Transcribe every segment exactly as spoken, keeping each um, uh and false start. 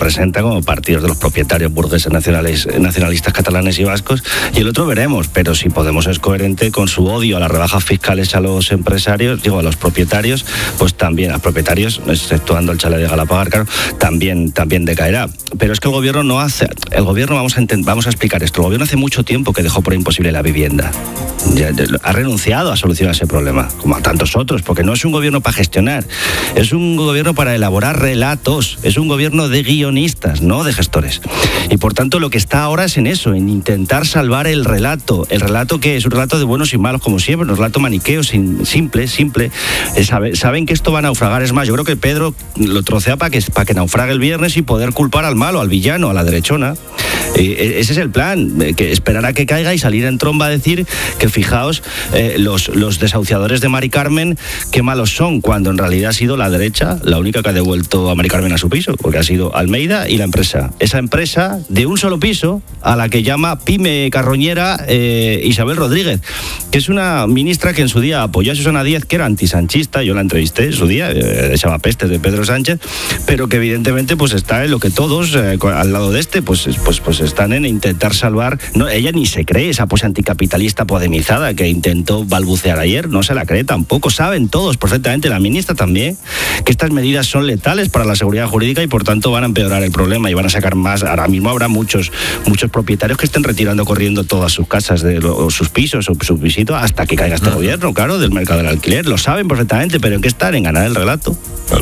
presenta como partidos de los propietarios burgueses nacionales, nacionalistas catalanes y vascos, y el otro veremos, pero si Podemos es coherente con su odio a las rebajas fiscales a los empresarios, digo, a los propietarios, pues también a los propietarios, exceptuando el chalet de Galapagar, claro, también, también decaerá. Pero es que el gobierno no hace, el gobierno, vamos a, intent, vamos a explicar esto, el gobierno hace mucho tiempo que dejó por imposible la vivienda. Ya, ha renunciado a solucionar ese problema, como a tantos otros, porque no es un gobierno para gestionar, es un gobierno para elaborar relatos, es un gobierno de guionistas, no de gestores. Y por tanto lo que está ahora es en eso, en intentar salvar el relato, el relato que es un relato de buenos y malos, como siempre, un relato maniqueo, sin, simple, simple. Eh, sabe, saben que esto va a naufragar, es más, yo creo que Pedro lo trocea para que, para que naufrague el viernes y poder culpar al malo, al villano, a la derechona. Eh, ese es el plan, eh, que esperar a que caiga y salir en tromba a decir que fijaos, eh, los, los desahuciadores de Mari Carmen, qué malos son, cuando en realidad ha sido la derecha la única que ha devuelto a Mari Carmen a su piso, porque ha sido Almeida y la empresa. Esa empresa de un solo piso, a la que llama pyme carroñera eh, Isabel Rodríguez, que es una ministra que en su día apoyó a Susana Díaz, que era antisanchista, yo la entrevisté en su día, eh, se llama Pestes de Pedro Sánchez, pero que evidentemente pues está en lo que todos, eh, al lado de este, pues, pues, pues están en intentar salvar. No, ella ni se cree esa pose anticapitalista podemizada que intentó balbucear ayer, no se la cree tampoco. Saben todos perfectamente, la ministra también, que estas medidas son letales para la seguridad jurídica y por tanto van a empeorar el problema y van a sacar más. Ahora mismo habrá muchos muchos propietarios que estén retirando corriendo todas sus casas, de lo, o sus pisos o sus visitos hasta que caiga este uh-huh. gobierno, claro, del mercado del alquiler. Lo saben perfectamente, pero ¿en qué están? En ganar el relato.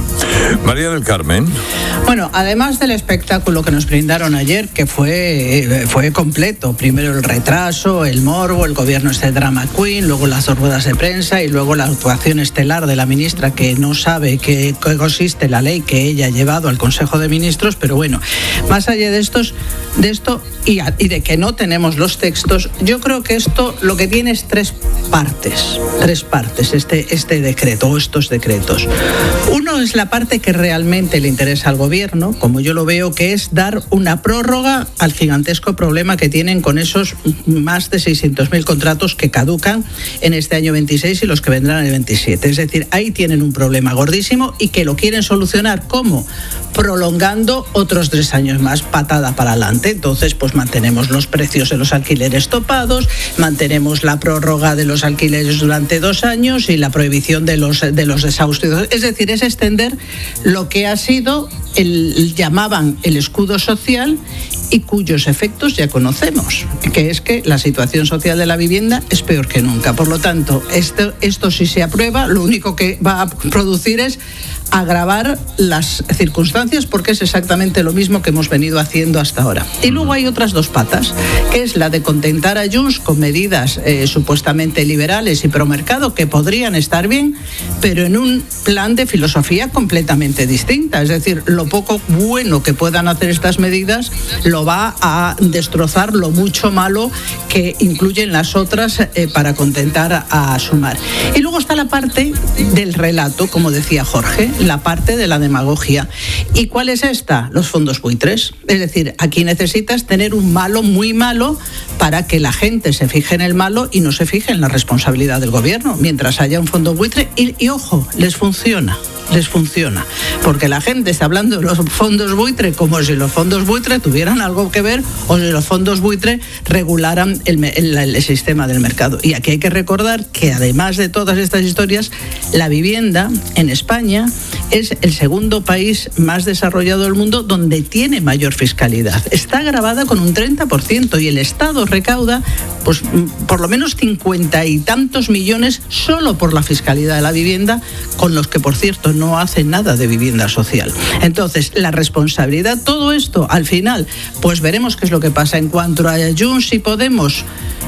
María del Carmen. Bueno, además del espectáculo que nos brindaron ayer, que fue, fue completo, primero el retraso, el morbo, el gobierno este drama queen, luego las ruedas de prensa y luego la actuación estelar de la ministra, que no sabe qué consiste la ley que ella ha llevado al Consejo de Ministros, pero bueno, más allá de estos, de esto y, a, y de que no tenemos los textos, yo creo que esto lo que tiene es tres partes, tres partes, este, este decreto o estos decretos. Uno es la parte que realmente le interesa al gobierno, como yo lo veo, que es dar una prórroga al gigantesco problema que tienen con esos más de seiscientos mil contratos que caducan en este año veintiséis y los que vendrán en el veintisiete. Es decir, ahí tienen un problema gordísimo y que lo quieren solucionar. ¿Cómo? Prolongando otros tres años más, patada para adelante. Entonces, pues mantenemos los precios de los alquileres topados, mantenemos la prórroga de los alquileres durante dos años y la prohibición de los, de los desahucios. Es decir, es extender lo que ha sido, el, llamaban el escudo social y cuyos efectos ya conocemos, que es que la situación social de la vivienda es peor que nunca. Por lo tanto, esto, esto si se aprueba, lo único que va a producir es agravar las circunstancias, porque es exactamente lo mismo que hemos venido haciendo hasta ahora. Y luego hay otras dos patas, que es la de contentar a Junts con medidas eh, supuestamente liberales y promercado que podrían estar bien, pero en un plan de filosofía completamente distinta. Es decir, lo poco bueno que puedan hacer estas medidas lo va a destrozar lo mucho malo que incluyen las otras eh, para contentar a, a Sumar. Y luego está la parte del relato, como decía Jorge, la parte de la demagogia. ¿Y cuál es esta? Los fondos buitres. Es decir, aquí necesitas tener un malo muy malo para que la gente se fije en el malo y no se fije en la responsabilidad del gobierno. Mientras haya un fondo buitre, y, y ojo, les funciona. les funciona, porque la gente está hablando de los fondos buitre como si los fondos buitre tuvieran algo que ver o si los fondos buitre regularan el, el, el sistema del mercado. Y aquí hay que recordar que además de todas estas historias, la vivienda en España es el segundo país más desarrollado del mundo donde tiene mayor fiscalidad. Está gravada con un treinta por ciento y el Estado recauda pues por lo menos cincuenta y tantos millones solo por la fiscalidad de la vivienda, con los que, por cierto, no hacen nada de vivienda social. Entonces, la responsabilidad, todo esto, al final, pues veremos qué es lo que pasa. En cuanto a Junts y Podemos,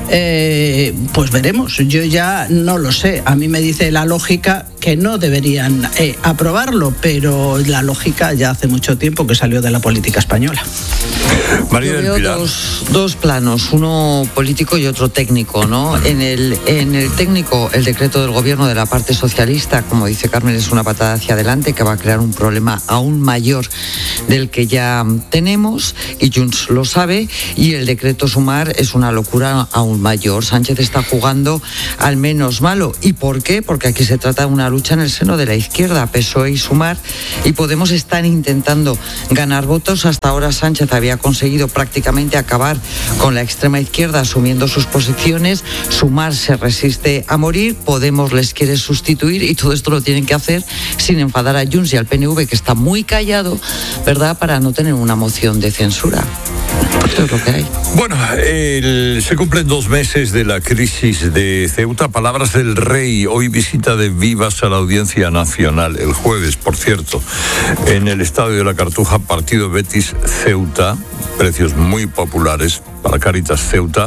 eh, pues veremos. Yo ya no lo sé. A mí me dice la lógica que no deberían eh, aprobarlo, pero la lógica ya hace mucho tiempo que salió de la política española. María del Pilar. Dos, dos planos, uno político y otro técnico, ¿no? En el, en el técnico, el decreto del gobierno de la parte socialista, como dice Carmen, es una patada hacia adelante que va a crear un problema aún mayor del que ya tenemos, y Junts lo sabe, y el decreto Sumar es una locura aún mayor. Sánchez está jugando al menos malo. ¿Y por qué? Porque aquí se trata de una lucha en el seno de la izquierda. P S O E y Sumar y Podemos están intentando ganar votos. Hasta ahora Sánchez había conseguido prácticamente acabar con la extrema izquierda asumiendo sus posiciones. Sumar se resiste a morir, Podemos les quiere sustituir y todo esto lo tienen que hacer sin enfadar a Junts y al P N V, que está muy callado, ¿verdad?, para no tener una moción de censura. Esto es lo que hay. Bueno, el, se cumplen dos meses de la crisis de Ceuta. Palabras del rey. Hoy visita de Vivas a la Audiencia Nacional. El jueves, por cierto, en el Estadio de la Cartuja, partido Betis-Ceuta. Precios muy populares para Cáritas Ceuta.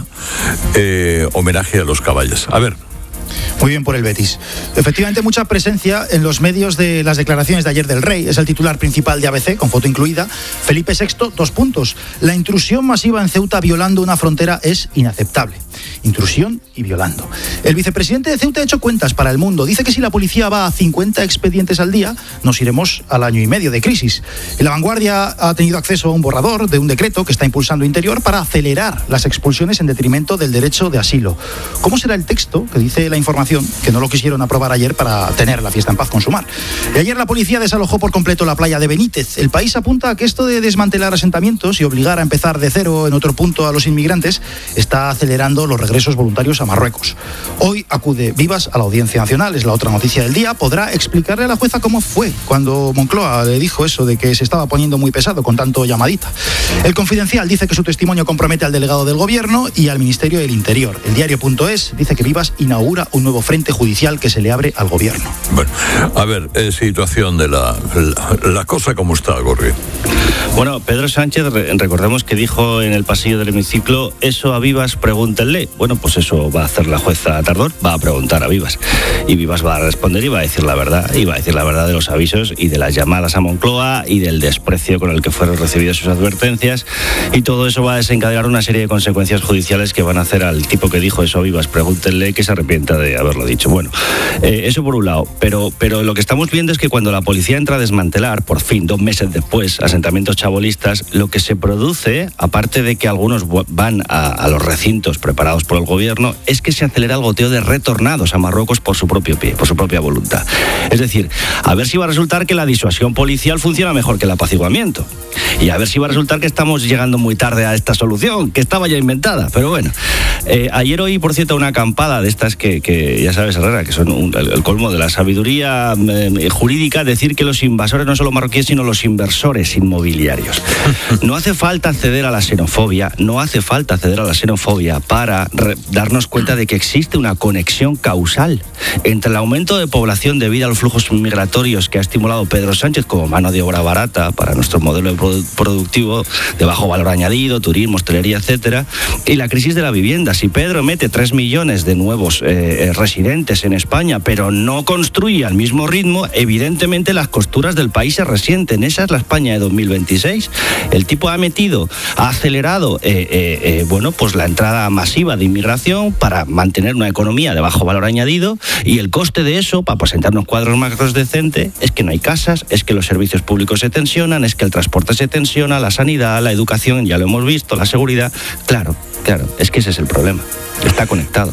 Eh, homenaje a los caballos. A ver. Muy bien por el Betis. Efectivamente, mucha presencia en los medios de las declaraciones de ayer del rey. Es el titular principal de A B C, con foto incluida. Felipe sexto, dos puntos. La intrusión masiva en Ceuta violando una frontera es inaceptable. Intrusión y violando. El vicepresidente de Ceuta ha hecho cuentas para El Mundo. Dice que si la policía va a cincuenta expedientes al día, nos iremos al año y medio de crisis. Y La Vanguardia ha tenido acceso a un borrador de un decreto que está impulsando Interior para acelerar las expulsiones en detrimento del derecho de asilo. ¿Cómo será el texto que dice la información que no lo quisieron aprobar ayer para tener la fiesta en paz con Sumar? Y ayer la policía desalojó por completo la playa de Benítez. El País apunta a que esto de desmantelar asentamientos y obligar a empezar de cero en otro punto a los inmigrantes está acelerando los regresos voluntarios a Marruecos. Hoy acude Vivas a la Audiencia Nacional, es la otra noticia del día. Podrá explicarle a la jueza cómo fue cuando Moncloa le dijo eso de que se estaba poniendo muy pesado con tanto llamadita. El Confidencial dice que su testimonio compromete al delegado del Gobierno y al Ministerio del Interior. El Diario.es dice que Vivas inaugura un nuevo frente judicial que se le abre al Gobierno. Bueno, a ver, eh, situación de la, la, la cosa como está, Gorri. Bueno, Pedro Sánchez, recordemos que dijo en el pasillo del hemiciclo, eso a Vivas pregúntenle. Bueno, pues eso va a hacer la jueza Tardón, va a preguntar a Vivas. Y Vivas va a responder y va a decir la verdad. Y va a decir la verdad de los avisos y de las llamadas a Moncloa y del desprecio con el que fueron recibidas sus advertencias. Y todo eso va a desencadenar una serie de consecuencias judiciales que van a hacer al tipo que dijo eso a Vivas, pregúntenle, que se arrepienta de haberlo dicho. Bueno, eh, eso por un lado. Pero, pero lo que estamos viendo es que cuando la policía entra a desmantelar, por fin, dos meses después, asentamientos chabolistas, lo que se produce, aparte de que algunos van a, a los recintos preparados por el gobierno, es que se acelera el goteo de retornados a Marruecos por su propio pie, por su propia voluntad. Es decir, a ver si va a resultar que la disuasión policial funciona mejor que el apaciguamiento. Y a ver si va a resultar que estamos llegando muy tarde a esta solución, que estaba ya inventada. Pero bueno, eh, ayer oí, por cierto, una acampada de estas que, que ya sabes, Herrera, que son un, el, el colmo de la sabiduría eh, jurídica, decir que los invasores no son los marroquíes, sino los inversores inmobiliarios. No hace falta ceder a la xenofobia, no hace falta ceder a la xenofobia para re- darnos cuenta de que existe una conexión causal entre el aumento de población debido a los flujos migratorios que ha estimulado Pedro Sánchez como mano de obra barata para nuestro modelo produ- productivo de bajo valor añadido, turismo, hostelería, etcétera, y la crisis de la vivienda. Si Pedro mete tres millones de nuevos eh, residentes en España, pero no construye al mismo ritmo, evidentemente las costuras del país se resienten. Esa es la España de dos mil veintiséis. El tipo ha metido, ha acelerado eh, eh, eh, bueno, pues la entrada masiva de inmigración para mantener una economía de bajo valor añadido, y el coste de eso, para presentar unos cuadros macros decentes, es que no hay casas, es que los servicios públicos se tensionan, es que el transporte se tensiona, la sanidad, la educación, ya lo hemos visto, la seguridad. Claro, claro, es que ese es el problema. Está conectado.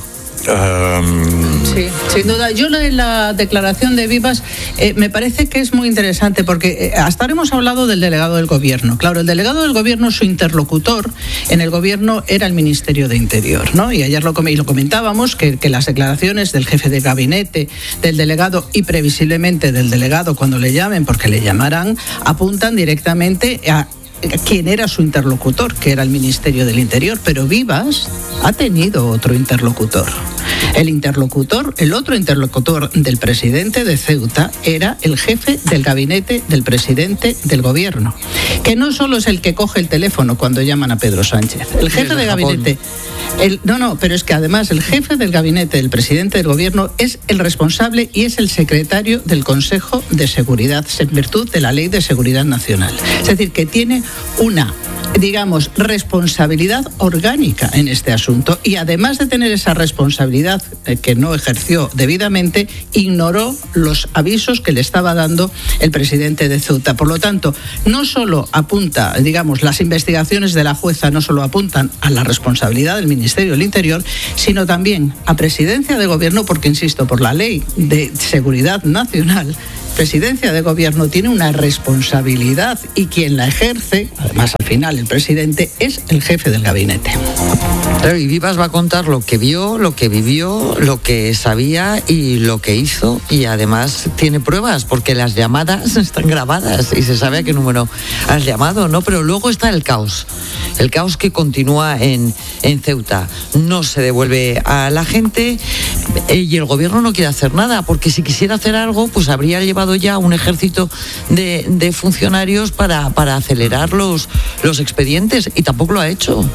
Um... Sí, sin duda. Yo en la declaración de Vivas eh, me parece que es muy interesante porque eh, hasta ahora hemos hablado del delegado del gobierno. Claro, el delegado del gobierno, su interlocutor en el gobierno era el Ministerio de Interior, ¿no? Y ayer lo, y lo comentábamos, que, que las declaraciones del jefe de gabinete, del delegado y previsiblemente del delegado cuando le llamen, porque le llamarán, apuntan directamente a quién era su interlocutor, que era el Ministerio del Interior, pero Vivas ha tenido otro interlocutor. El interlocutor, el otro interlocutor del presidente de Ceuta era el jefe del gabinete del presidente del gobierno, que no solo es el que coge el teléfono cuando llaman a Pedro Sánchez. El jefe de gabinete, el, no, no, pero es que además el jefe del gabinete del presidente del gobierno es el responsable y es el secretario del Consejo de Seguridad, en virtud de la Ley de Seguridad Nacional. Es decir, que tiene una digamos, responsabilidad orgánica en este asunto. Y además de tener esa responsabilidad eh, que no ejerció debidamente, ignoró los avisos que le estaba dando el presidente de Ceuta. Por lo tanto, no solo apunta, digamos, las investigaciones de la jueza no solo apuntan a la responsabilidad del Ministerio del Interior, sino también a Presidencia de Gobierno, porque, insisto, por la Ley de Seguridad Nacional, Presidencia de Gobierno tiene una responsabilidad y quien la ejerce, además al final el presidente, es el jefe del gabinete. Claro, y Vivas va a contar lo que vio, lo que vivió, lo que sabía y lo que hizo, y además tiene pruebas porque las llamadas están grabadas y se sabe a qué número has llamado, ¿no? Pero luego está el caos, el caos que continúa en, en Ceuta. No se devuelve a la gente y el gobierno no quiere hacer nada, porque si quisiera hacer algo, pues habría llevado ya un ejército de, de funcionarios para, para acelerar los, los expedientes, y tampoco lo ha hecho.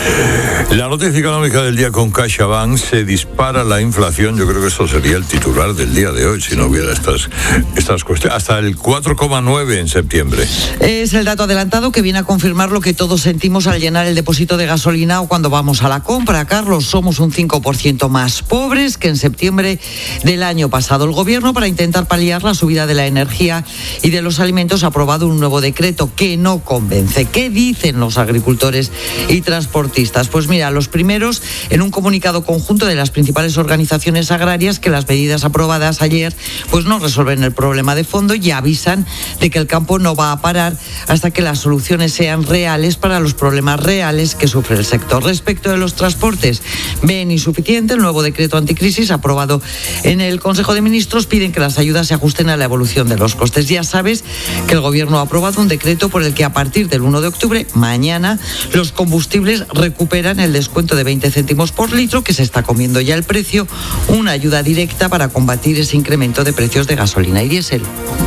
La noticia económica del día con CaixaBank: se dispara la inflación. Yo creo que eso sería el titular del día de hoy si no hubiera estas, estas cuestiones. Hasta el cuatro coma nueve en septiembre. Es el dato adelantado que viene a confirmar lo que todos sentimos al llenar el depósito de gasolina o cuando vamos a la compra. Carlos, somos un cinco por ciento más pobres que en septiembre del año pasado. El gobierno, para intentar paliar la subida de la energía y de los alimentos, ha aprobado un nuevo decreto que no convence. ¿Qué dicen los agricultores y transportistas? Pues mira, los primeros, en un comunicado conjunto de las principales organizaciones agrarias, que las medidas aprobadas ayer pues no resuelven el problema de fondo y avisan de que el campo no va a parar hasta que las soluciones sean reales para los problemas reales que sufre el sector. Respecto de los transportes, ven insuficiente el nuevo decreto anticrisis aprobado en el Consejo de Ministros. Piden que las ayudas se ajusten a la evolución de los costes. Ya sabes que el gobierno ha aprobado un decreto por el que a partir del uno de octubre, mañana, los combustibles recuperan el descuento de veinte céntimos por litro que se está comiendo ya el precio, una ayuda directa para combatir ese incremento de precios de gasolina y diésel.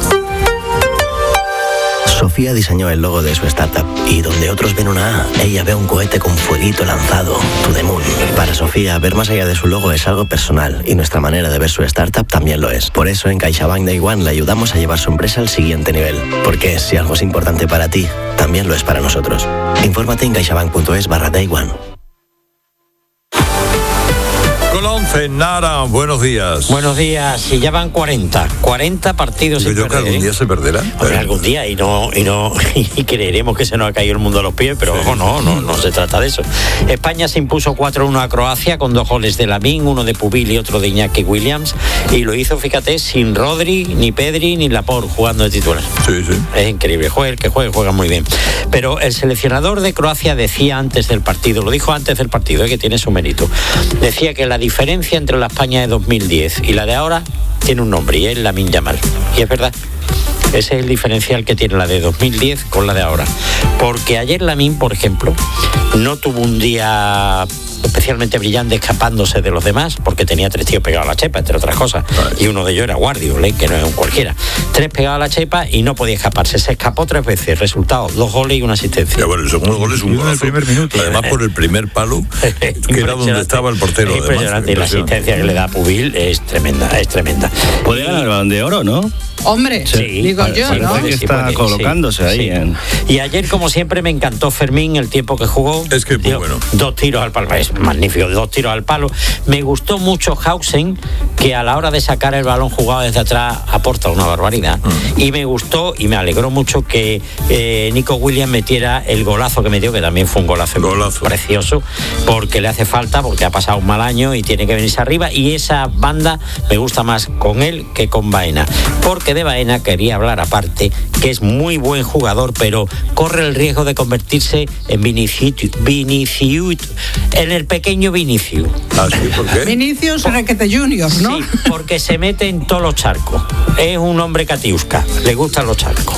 Sofía diseñó el logo de su startup y donde otros ven una A, ella ve un cohete con fueguito lanzado, To The Moon. Para Sofía, ver más allá de su logo es algo personal y nuestra manera de ver su startup también lo es. Por eso en CaixaBank Day One le ayudamos a llevar su empresa al siguiente nivel. Porque si algo es importante para ti, también lo es para nosotros. Infórmate en caixabank.es barra Day One. Colonce, Nara, buenos días. Buenos días, y ya van cuarenta, cuarenta partidos sin Yo creo perder, que algún ¿eh? día se perderá. Hombre, algún día, y no y no y creeremos que se nos ha caído el mundo a los pies, pero ojo, no, no, no se trata de eso. España se impuso cuatro uno a Croacia con dos goles de Lamín, uno de Pubil y otro de Iñaki Williams, y lo hizo, fíjate, sin Rodri, ni Pedri, ni Laporte jugando de titular. Sí, sí. Es increíble, juega el que juegue, juega muy bien. Pero el seleccionador de Croacia decía antes del partido, lo dijo antes del partido, ¿eh? Que tiene su mérito, decía que la diferencia entre la España de dos mil diez y la de ahora tiene un nombre, y es Lamine Yamal. Y es verdad, ese es el diferencial que tiene la de dos mil diez con la de ahora. Porque ayer Lamine, por ejemplo, no tuvo un día especialmente brillante escapándose de los demás, porque tenía tres tíos pegados a la chepa, entre otras cosas, y uno de ellos era Guardiola, que no es un cualquiera. Tres pegados a la chepa y no podía escaparse. Se escapó tres veces. Resultado, dos goles y una asistencia. Ya, bueno, el segundo gol es un golazo. El primer minuto. Además, por el primer palo, que era donde estaba el portero. Es impresionante. Y la asistencia que le da Pubil es tremenda, es tremenda. Puede ganar el Balón de Oro, ¿no? Hombre, Sí, digo parece yo, que ¿no? sí. está colocándose ahí Sí. en- Y ayer, como siempre, me encantó Fermín, el tiempo que jugó. Es que, Dio bueno. Dos tiros al palo, es magnífico, dos tiros al palo. Me gustó mucho Hausen, que a la hora de sacar el balón jugado desde atrás aporta una barbaridad. Mm. Y me gustó y me alegró mucho que eh, Nico Williams metiera el golazo que metió, que también fue un golazo, Golazo. precioso, porque le hace falta, porque ha pasado un mal año y tiene que venirse arriba. Y esa banda me gusta más con él que con Baena, porque de Baena quería hablar aparte, que es muy buen jugador, pero corre el riesgo de convertirse en Vinicius, Vinicius en el pequeño Vinicius. ¿Ah, sí? ¿Por qué? Vinicius Requete Junior, ¿no? Sí, porque se mete en todos los charcos. Es un hombre catiusca, le gustan los charcos.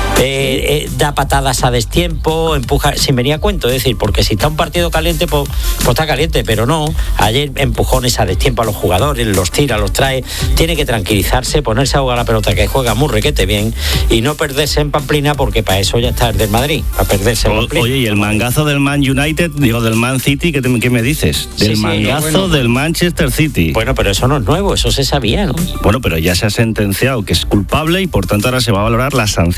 Eh, eh, da patadas a destiempo, empuja, sin venir a cuento, es decir, porque si está un partido caliente, pues, pues está caliente, pero no. Ayer empujones a destiempo a los jugadores, los tira, los trae. Tiene que tranquilizarse, ponerse a jugar la pelota, que juega muy requete bien, y no perderse en Pamplina, porque para eso ya está el del Madrid, para perderse en O- Pamplina. Oye, y el mangazo del Man United, digo, del Man City, ¿qué, te- qué me dices? Sí, Del sí, mangazo bueno. del Manchester City. Bueno, pero eso no es nuevo, eso se sabía, ¿no? Bueno, pero ya se ha sentenciado que es culpable y por tanto ahora se va a valorar la sanción. A ver si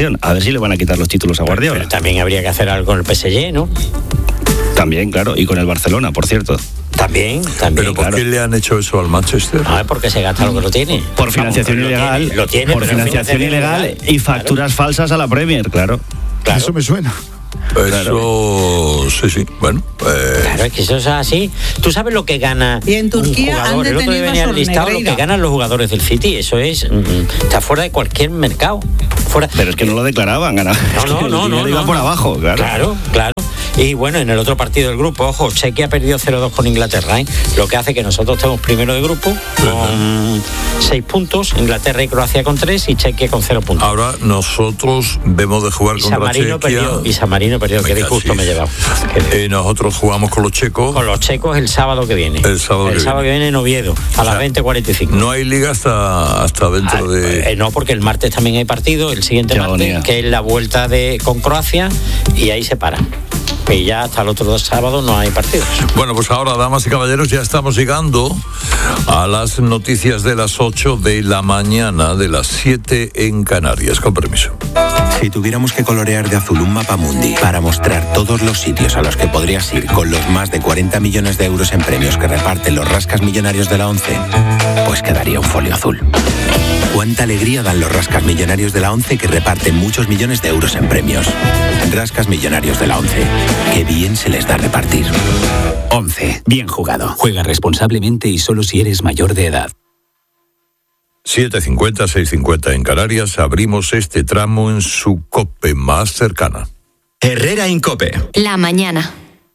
si le van a quitar los títulos a Guardiola. Pero también habría que hacer algo con el P S G, ¿no? También, claro, y con el Barcelona, por cierto. También, también. ¿Pero por claro. qué le han hecho eso al Manchester? A ver, porque se gasta lo que lo tiene. Por financiación Vamos, ilegal. Lo tiene, lo tiene por pero financiación ilegal, ilegal y facturas claro. falsas a la Premier, claro. claro. Eso me suena. Eso, claro. sí, sí, bueno. Eh. Claro, es que eso es así. Tú sabes lo que gana y en Turquía un jugador. Han el otro día venía el listado lo que ganan los jugadores del City. Eso es, mm, está fuera de cualquier mercado. Fuera. Pero es que no lo declaraban, ganaban. No, no, no, no, no. Iba no, por no. abajo, claro. Claro, claro. Y bueno, en el otro partido del grupo, ojo, Chequia ha perdido cero dos con Inglaterra, ¿eh? Lo que hace que nosotros estemos primero de grupo con seis puntos, Inglaterra y Croacia con tres y Chequia con cero puntos. Ahora nosotros debemos de jugar y contra San Marino Chequia. Perdió, y San Marino perdió, que disgusto me he llevado. Eh, nosotros jugamos con los checos. Con los checos el sábado que viene. El sábado, el que, sábado viene. que viene en Oviedo, a o las sea, veinte cuarenta y cinco. No hay liga hasta, hasta dentro ah, de... Eh, no, porque el martes también hay partido, el siguiente Qué martes, bonía. que es la vuelta de con Croacia, y ahí se para. Y ya hasta el otro sábado no hay partidos. Bueno, pues ahora, damas y caballeros, ya estamos llegando a las noticias de las ocho de la mañana, de las siete en Canarias. Con permiso. Si tuviéramos que colorear de azul un mapa mundi para mostrar todos los sitios a los que podrías ir con los más de cuarenta millones de euros en premios que reparten los rascas millonarios de la ONCE, pues quedaría un folio azul. Cuánta alegría dan los rascas millonarios de la ONCE que reparten muchos millones de euros en premios. Rascas millonarios de la ONCE. Qué bien se les da repartir. ONCE. Bien jugado. Juega responsablemente y solo si eres mayor de edad. siete cincuenta, seis cincuenta en Canarias. Abrimos este tramo en su COPE más cercana. Herrera Incope. La mañana.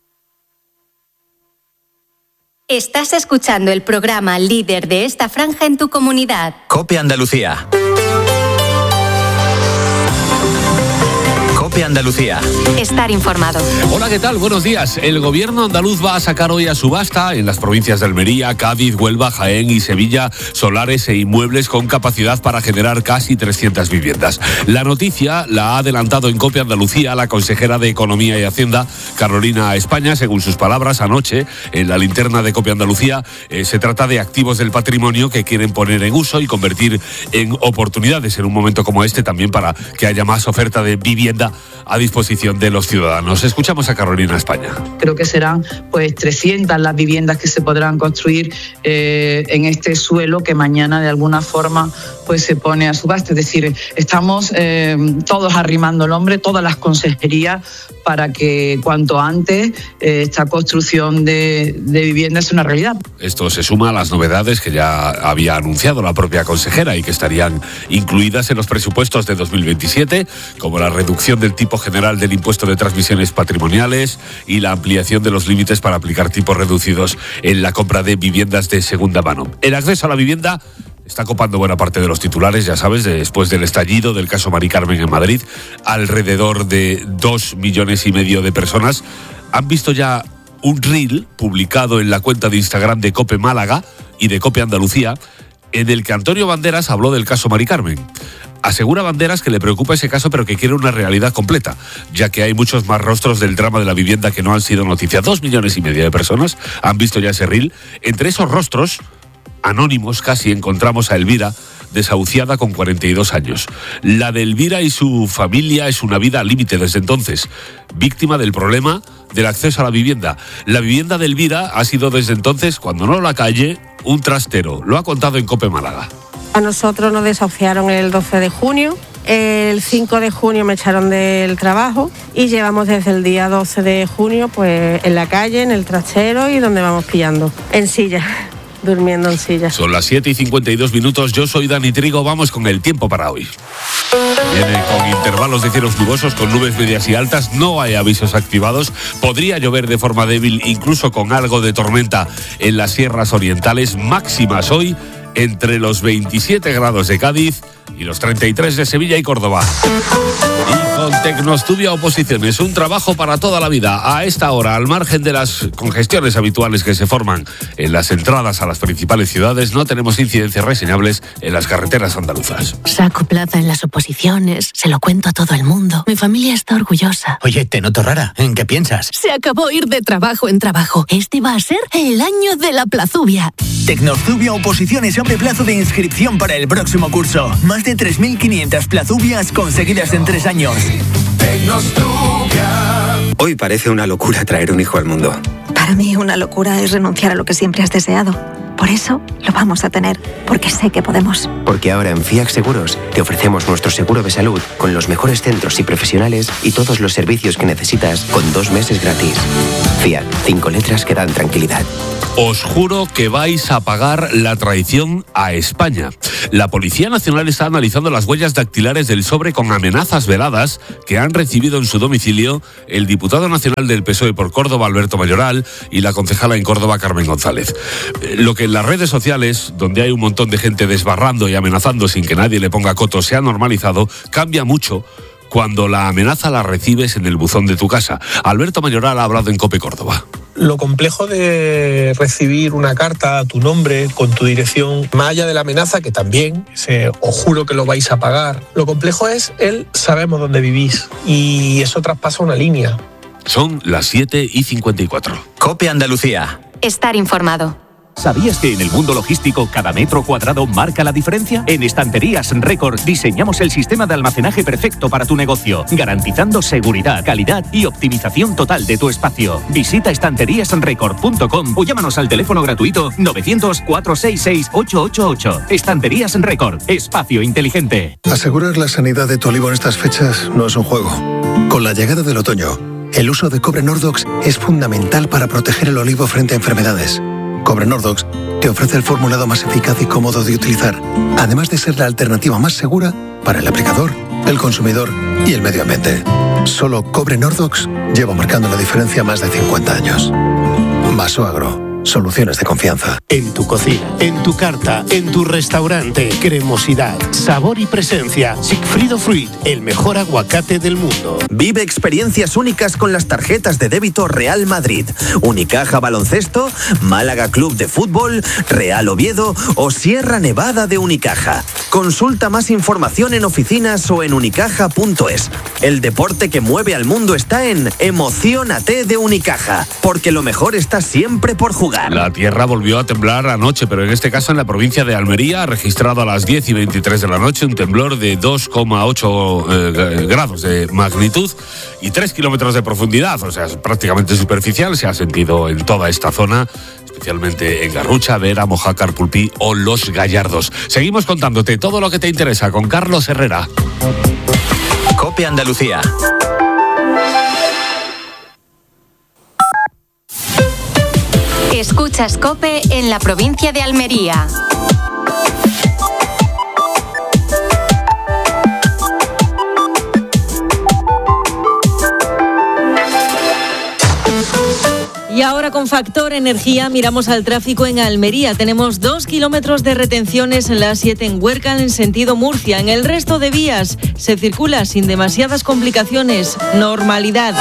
Estás escuchando el programa líder de esta franja en tu comunidad. COPE Andalucía. COPE Andalucía. Estar informado. Hola, ¿qué tal? Buenos días. El gobierno andaluz va a sacar hoy a subasta en las provincias de Almería, Cádiz, Huelva, Jaén y Sevilla solares e inmuebles con capacidad para generar casi trescientas viviendas. La noticia la ha adelantado en COPE Andalucía la consejera de Economía y Hacienda, Carolina España. Según sus palabras, anoche en la linterna de COPE Andalucía eh, se trata de activos del patrimonio que quieren poner en uso y convertir en oportunidades en un momento como este, también para que haya más oferta de vivienda a disposición de los ciudadanos. Escuchamos a Carolina España. Creo que serán pues trescientas las viviendas que se podrán construir eh, en este suelo que mañana de alguna forma pues se pone a subasta. Es decir, estamos eh, todos arrimando el hombro, todas las consejerías, para que cuanto antes eh, esta construcción de, de viviendas sea una realidad. Esto se suma a las novedades que ya había anunciado la propia consejera y que estarían incluidas en los presupuestos de dos mil veintisiete, como la reducción del tipo general del impuesto de transmisiones patrimoniales y la ampliación de los límites para aplicar tipos reducidos en la compra de viviendas de segunda mano. El acceso a la vivienda está copando buena parte de los titulares, ya sabes, después del estallido del caso Mari Carmen en Madrid. Alrededor de dos millones y medio de personas han visto ya un reel publicado en la cuenta de Instagram de COPE Málaga y de COPE Andalucía, en el que Antonio Banderas habló del caso Mari Carmen. Asegura Banderas que le preocupa ese caso, pero que quiere una realidad completa, ya que hay muchos más rostros del drama de la vivienda que no han sido noticia. Dos millones y medio de personas han visto ya ese reel. Entre esos rostros anónimos casi encontramos a Elvira, desahuciada con cuarenta y dos años. La de Elvira y su familia es una vida al límite desde entonces, víctima del problema del acceso a la vivienda. La vivienda de Elvira ha sido desde entonces, cuando no la calle, un trastero. Lo ha contado en COPE Málaga. A nosotros nos desahuciaron el doce de junio, el cinco de junio me echaron del trabajo y llevamos desde el día doce de junio pues en la calle, en el trastero y donde vamos pillando, en silla. Durmiendo en silla. Son las siete y cincuenta y dos minutos. Yo soy Dani Trigo. Vamos con el tiempo para hoy. Viene con intervalos de cielos nubosos, con nubes medias y altas. No hay avisos activados. Podría llover de forma débil, incluso con algo de tormenta en las sierras orientales. Máximas hoy entre los veintisiete grados de Cádiz y los treinta y tres de Sevilla y Córdoba. Y con Tecnostudio Oposiciones, un trabajo para toda la vida. A esta hora, al margen de las congestiones habituales que se forman en las entradas a las principales ciudades, no tenemos incidencias reseñables en las carreteras andaluzas. Saco plaza en las oposiciones, se lo cuento a todo el mundo. Mi familia está orgullosa. Oye, te noto rara. ¿En qué piensas? Se acabó ir de trabajo en trabajo. Este va a ser el año de la plazubia. Tecnostudio Oposiciones abre plazo de inscripción para el próximo curso. Más de tres mil quinientas plazubias conseguidas en tres años. Hoy parece una locura traer un hijo al mundo. Para mí una locura es renunciar a lo que siempre has deseado. Por eso lo vamos a tener, porque sé que podemos. Porque ahora en Fiac Seguros te ofrecemos nuestro seguro de salud con los mejores centros y profesionales y todos los servicios que necesitas con dos meses gratis. Fiac, cinco letras que dan tranquilidad. Os juro que vais a pagar la traición a España. La Policía Nacional está analizando las huellas dactilares del sobre con amenazas veladas que han recibido en su domicilio el diputado nacional del P S O E por Córdoba, Alberto Mayoral, y la concejala en Córdoba, Carmen González. Lo que en las redes sociales, donde hay un montón de gente desbarrando y amenazando sin que nadie le ponga coto, se ha normalizado, cambia mucho cuando la amenaza la recibes en el buzón de tu casa. Alberto Mayoral ha hablado en COPE Córdoba. Lo complejo de recibir una carta a tu nombre con tu dirección, más allá de la amenaza, que también, ese, os juro que lo vais a pagar, lo complejo es el sabemos dónde vivís y eso traspasa una línea. Son las siete y cincuenta y cuatro. COPE Andalucía. Estar informado. ¿Sabías que en el mundo logístico cada metro cuadrado marca la diferencia? En Estanterías Record diseñamos el sistema de almacenaje perfecto para tu negocio, garantizando seguridad, calidad y optimización total de tu espacio. Visita estanterías record punto com o llámanos al teléfono gratuito novecientos, cuatrocientos sesenta y seis, ochocientos ochenta y ocho. Estanterías Record, espacio inteligente. Asegurar la sanidad de tu olivo en estas fechas no es un juego. Con la llegada del otoño, el uso de cobre Nordox es fundamental para proteger el olivo frente a enfermedades. Cobre Nordox te ofrece el formulado más eficaz y cómodo de utilizar, además de ser la alternativa más segura para el aplicador, el consumidor y el medio ambiente. Solo Cobre Nordox lleva marcando la diferencia más de cincuenta años. Vaso Agro. Soluciones de confianza. En tu cocina, en tu carta, en tu restaurante, cremosidad, sabor y presencia. Sigfrido Fruit, el mejor aguacate del mundo. Vive experiencias únicas con las tarjetas de débito Real Madrid, Unicaja Baloncesto, Málaga Club de Fútbol, Real Oviedo o Sierra Nevada de Unicaja. Consulta más información en oficinas o en unicaja punto es. El deporte que mueve al mundo está en Emociónate de Unicaja, porque lo mejor está siempre por jugar. La tierra volvió a temblar anoche, pero en este caso en la provincia de Almería, ha registrado a las diez y veintitrés de la noche un temblor de dos coma ocho eh, grados de magnitud y tres kilómetros de profundidad, o sea, es prácticamente superficial. Se ha sentido en toda esta zona, especialmente en Garrucha, Vera, Mojácar, Pulpí o Los Gallardos. Seguimos contándote todo lo que te interesa con Carlos Herrera. COPE Andalucía. Escuchas COPE en la provincia de Almería. Y ahora con Factor Energía miramos al tráfico en Almería. Tenemos dos kilómetros de retenciones en la A siete en Huércal en sentido Murcia. En el resto de vías se circula sin demasiadas complicaciones. Normalidad.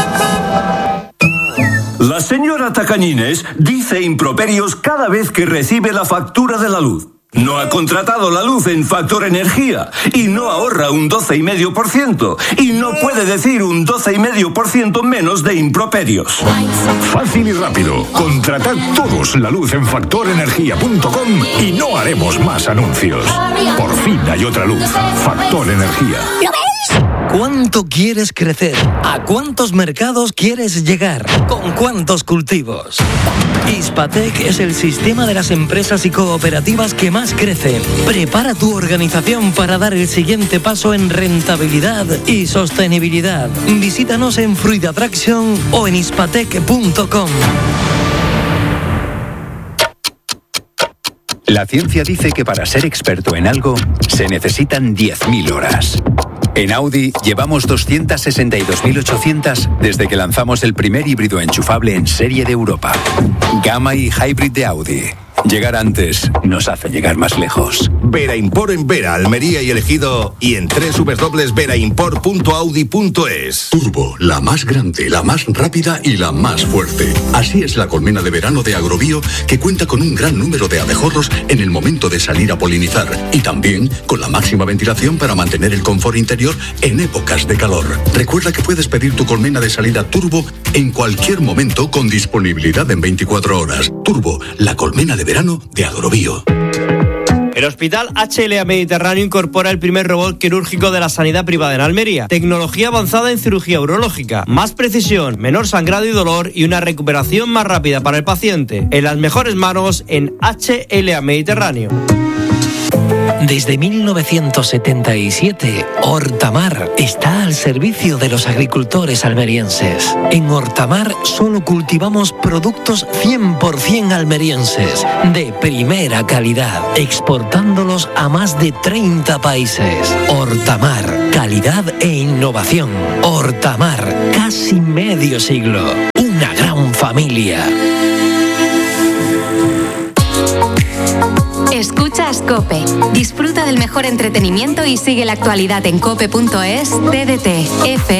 La señora Tacañines dice improperios cada vez que recibe la factura de la luz. No ha contratado la luz en Factor Energía y no ahorra un doce coma cinco por ciento y no puede decir un doce coma cinco por ciento menos de improperios. Fácil y rápido. Contratad todos la luz en factor energía punto com y no haremos más anuncios. Por fin hay otra luz. Factor Energía. ¿Lo ves? ¿Cuánto quieres crecer? ¿A cuántos mercados quieres llegar? ¿Con cuántos cultivos? Hispatec es el sistema de las empresas y cooperativas que más crecen. Prepara tu organización para dar el siguiente paso en rentabilidad y sostenibilidad. Visítanos en Fruit Attraction o en hispatec punto com. La ciencia dice que para ser experto en algo se necesitan diez mil horas. En Audi llevamos doscientas sesenta y dos mil ochocientas desde que lanzamos el primer híbrido enchufable en serie de Europa. Gamma y Hybrid de Audi. Llegar antes nos hace llegar más lejos. Vera Import en Vera, Almería y Elegido y en doble u doble u doble u punto vera import punto audi punto es. Turbo, la más grande, la más rápida y la más fuerte. Así es la colmena de verano de Agrobio, que cuenta con un gran número de abejorros en el momento de salir a polinizar y también con la máxima ventilación para mantener el confort interior en épocas de calor. Recuerda que puedes pedir tu colmena de salida Turbo en cualquier momento con disponibilidad en veinticuatro horas. Turbo, la colmena de verano de Agrobio. El Hospital H L A Mediterráneo incorpora el primer robot quirúrgico de la sanidad privada en Almería. Tecnología avanzada en cirugía urológica. Más precisión, menor sangrado y dolor y una recuperación más rápida para el paciente. En las mejores manos en H L A Mediterráneo. Desde mil novecientos setenta y siete, Hortamar está al servicio de los agricultores almerienses. En Hortamar solo cultivamos productos cien por ciento almerienses, de primera calidad, exportándolos a más de treinta países. Hortamar, calidad e innovación. Hortamar, casi medio siglo. Una gran familia. Escuchas COPE. Disfruta del mejor entretenimiento y sigue la actualidad en cope punto es, T D T, F